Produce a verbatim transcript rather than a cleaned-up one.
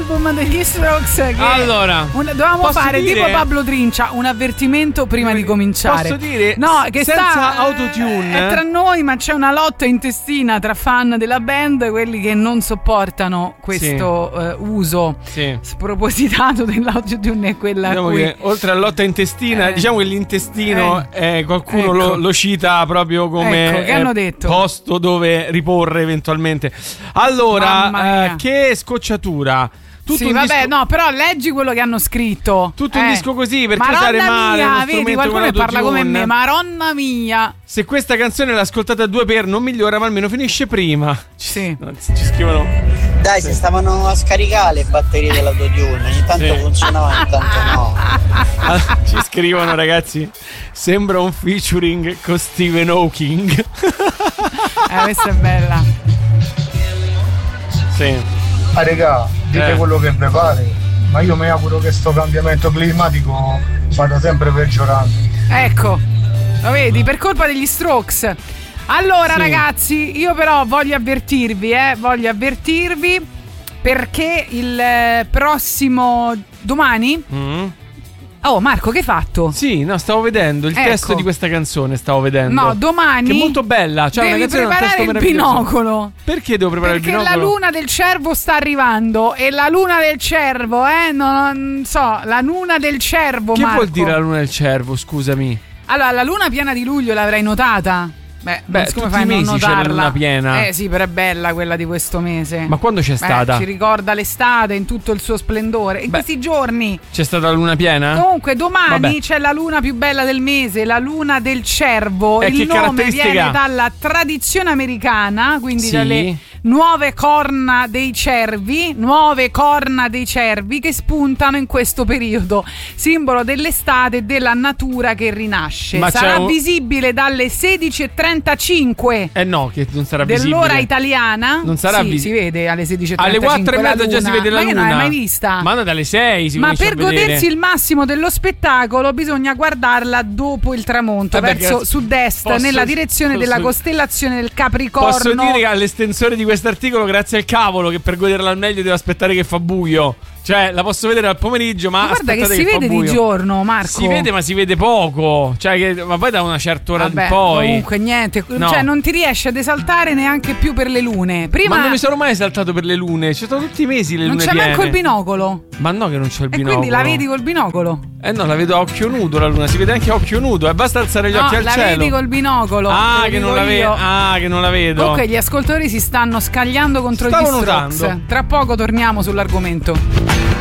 album degli Strokes. Che allora, un, dovevamo fare dire, tipo Pablo Trincia un avvertimento prima di cominciare. Posso dire? No, che senza sta autotune. È tra noi, ma c'è una lotta intestina tra fan della band, quelli che non sopportano questo sì. uh, uso sì. spropositato dell'autotune e quella diciamo cui... che oltre alla lotta intestina, eh. diciamo che l'intestino eh. Eh, qualcuno ecco. lo, lo cita proprio come ecco, che hanno detto. posto dove riporre eventualmente. Allora, eh, che scocciatura. Tutto sì, vabbè, disco... no, però leggi quello che hanno scritto. Tutto eh. un disco così per Maronna trattare male mia, uno vedi, qualcuno che parla come me. Maronna mia. Se questa canzone l'ha ascoltata a due per non migliora, ma almeno finisce prima. Sì. No, ci scrivono. Dai, sì. Si stavano a scaricare le batterie dell'autotune. Ogni tanto sì. funzionava, ogni tanto no. Allora, ci scrivono, ragazzi. Sembra un featuring con Stephen Hawking. Eh, questa è bella. Sì. Ah, regà, dite eh. quello che vi pare, ma io mi auguro che sto cambiamento climatico vada sempre peggiorando. Ecco, lo vedi, per colpa degli Strokes. Allora sì. ragazzi, io però voglio avvertirvi, eh, voglio avvertirvi perché il eh, prossimo domani... Mm. Oh Marco, che hai fatto? Sì, no, stavo vedendo il ecco. testo di questa canzone, stavo vedendo. No, domani che è molto bella, cioè devi una canzone preparare il binocolo. Perché devo preparare Perché il binocolo? Perché la luna del cervo sta arrivando. E la luna del cervo, eh, non so, la luna del cervo, che Marco. Che vuol dire la luna del cervo, scusami? Allora, la luna piena di luglio l'avrai notata? Beh, Beh come tutti fai i mesi a non c'è la luna piena. Eh sì, però è bella quella di questo mese. Ma quando c'è Beh, stata? Ci ricorda l'estate in tutto il suo splendore. In Beh, questi giorni c'è stata la luna piena? Comunque domani Vabbè. c'è la luna più bella del mese, la luna del cervo. eh, Il che nome viene dalla tradizione americana, quindi sì. dalle nuove corna dei cervi, nuove corna dei cervi che spuntano in questo periodo, simbolo dell'estate e della natura che rinasce. Ma sarà un... visibile dalle sedici e trentacinque. Eh no, che non sarà dell'ora visibile. Dell'ora italiana. Non sarà sì, visibile. si vede alle sedici e trentacinque. Alle quattro e mezza già si vede la Ma luna. Ma che non l'hai mai vista? Ma no, dalle sei si Ma comincia per a vedere. godersi il massimo dello spettacolo bisogna guardarla dopo il tramonto, Vabbè, verso sud-est, posso, nella direzione posso, della costellazione del Capricorno. Posso dire che all'estensore di quest'articolo, grazie al cavolo, che per goderla al meglio devo aspettare che fa buio. Cioè, la posso vedere al pomeriggio, ma, ma guarda che si che vede di giorno, Marco. Si vede, ma si vede poco. Cioè, che, ma poi da una certa ora Vabbè, in poi. Comunque, niente. No. Cioè, non ti riesci ad esaltare neanche più per le lune. Prima. Ma non mi sono mai esaltato per le lune. C'è stato tutti i mesi le non lune c'è piene. manco il binocolo. Ma no, che non c'ho il e binocolo. Quindi la vedi col binocolo. Eh no, la vedo a occhio nudo la luna. Si vede anche a occhio nudo. E basta alzare gli no, occhi al la cielo. La vedi col binocolo. Ah, che non la vedo. Ah, che non la vedo. Comunque, gli ascoltatori si stanno scagliando contro Stavo gli Strokes. notando. Tra poco torniamo sull'argomento.